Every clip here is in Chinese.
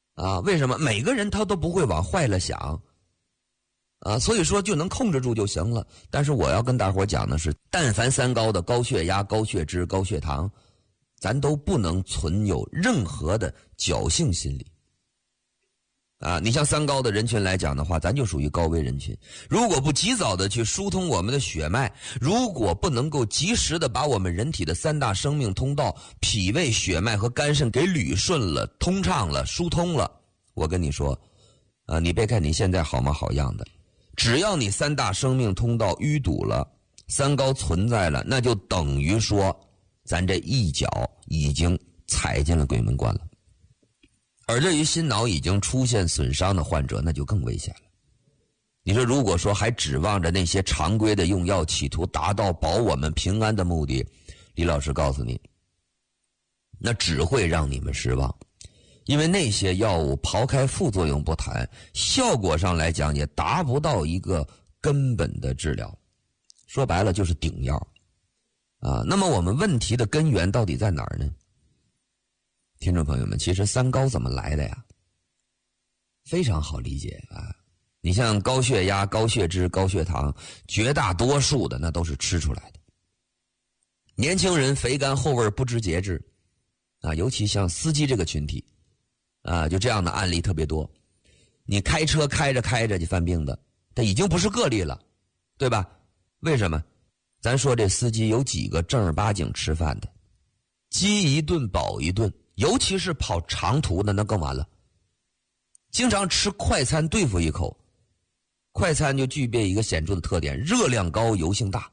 啊，为什么？每个人他都不会往坏了想啊，所以说就能控制住就行了。但是我要跟大伙讲的是，但凡三高的高血压、高血脂、高血糖，咱都不能存有任何的侥幸心理啊。你像三高的人群来讲的话，咱就属于高危人群。如果不及早的去疏通我们的血脉，如果不能够及时的把我们人体的三大生命通道脾胃、血脉和肝肾给捋顺了、通畅了、疏通了，我跟你说啊，你别看你现在好模好样的，只要你三大生命通道淤堵了，三高存在了，那就等于说咱这一脚已经踩进了鬼门关了。而对于心脑已经出现损伤的患者，那就更危险了。你说如果说还指望着那些常规的用药企图达到保我们平安的目的，李老师告诉你，那只会让你们失望。因为那些药物刨开副作用不谈，效果上来讲也达不到一个根本的治疗，说白了就是顶药啊。那么我们问题的根源到底在哪儿呢？听众朋友们，其实三高怎么来的呀？非常好理解啊。你像高血压、高血脂、高血糖，绝大多数的那都是吃出来的。年轻人肥甘厚味不知节制啊，尤其像司机这个群体啊，就这样的案例特别多。你开车开着开着就犯病的，他已经不是个例了，对吧？为什么？咱说这司机有几个正儿八经吃饭的，饥一顿饱一顿，尤其是跑长途的那更完了，经常吃快餐对付一口。快餐就具备一个显著的特点，热量高，油性大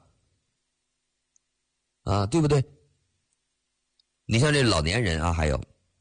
啊，对不对？你像这老年人啊，还有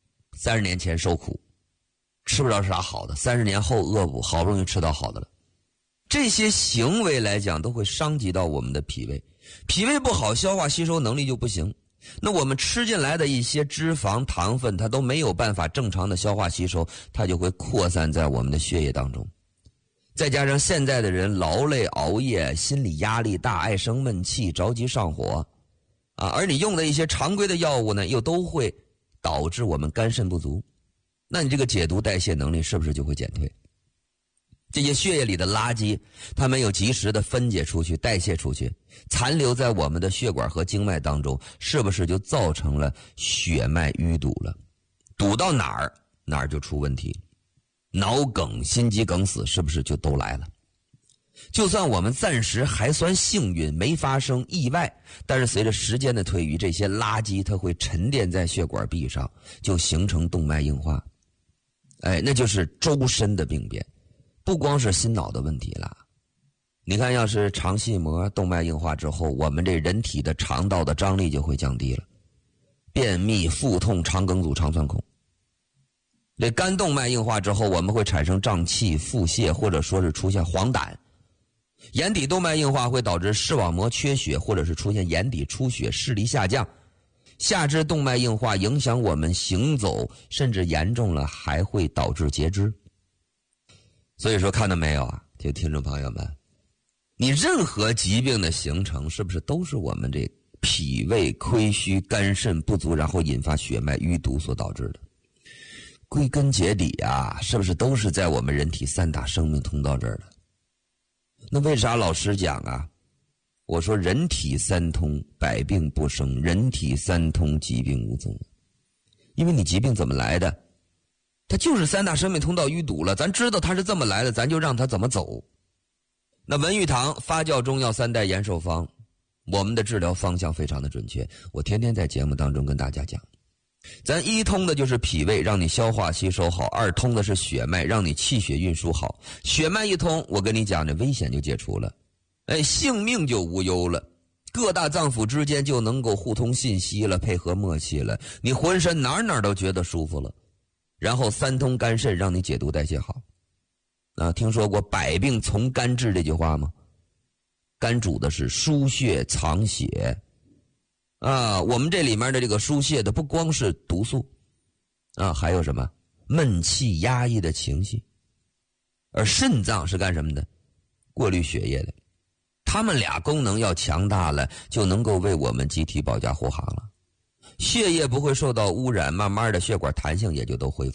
30年前受苦吃不着啥好的，30年后恶补，好不容易吃到好的了，这些行为来讲都会伤及到我们的脾胃，脾胃不好，消化吸收能力就不行，那我们吃进来的一些脂肪糖分它都没有办法正常的消化吸收，它就会扩散在我们的血液当中。再加上现在的人劳累熬夜，心理压力大，爱生闷气，着急上火啊，而你用的一些常规的药物呢，又都会导致我们肝肾不足，那你这个解毒代谢能力是不是就会减退？这些血液里的垃圾它没有及时的分解出去、代谢出去，残留在我们的血管和经脉当中，是不是就造成了血脉淤堵了？堵到哪儿哪儿就出问题，脑梗、心肌梗死是不是就都来了？就算我们暂时还算幸运，没发生意外，但是随着时间的推移，这些垃圾它会沉淀在血管壁上，就形成动脉硬化。哎，那就是周身的病变，不光是心脑的问题了。你看，要是肠系膜动脉硬化之后，我们这人体的肠道的张力就会降低了，便秘、腹痛、肠梗阻、肠穿孔。这肝动脉硬化之后，我们会产生胀气、腹泻，或者说是出现黄疸。眼底动脉硬化会导致视网膜缺血，或者是出现眼底出血、视力下降。下肢动脉硬化影响我们行走，甚至严重了还会导致截肢。所以说，看到没有啊，听众朋友们，你任何疾病的形成，是不是都是我们这脾胃亏虚、肝肾不足，然后引发血脉淤堵所导致的？归根结底啊，是不是都是在我们人体三大生命通道这儿的？那为啥老师讲啊？我说人体三通，百病不生；人体三通，疾病无踪。因为你疾病怎么来的？它就是三大生命通道淤堵了，咱知道它是这么来的，咱就让它怎么走。那文玉堂发酵中药3代延寿方，我们的治疗方向非常的准确，我天天在节目当中跟大家讲。咱一通的就是脾胃，让你消化吸收好；二通的是血脉，让你气血运输好。血脉一通，我跟你讲，这危险就解除了，哎，性命就无忧了，各大脏腑之间就能够互通信息了，配合默契了，你浑身哪哪都觉得舒服了。然后三通肝肾，让你解毒代谢好。啊，听说过百病从肝治这句话吗？肝主的是输血藏血啊，我们这里面的这个输血的不光是毒素啊，还有什么闷气压抑的情绪。而肾脏是干什么的？过滤血液的。它们俩功能要强大了，就能够为我们机体保驾护航了。血液不会受到污染，慢慢的血管弹性也就都恢复。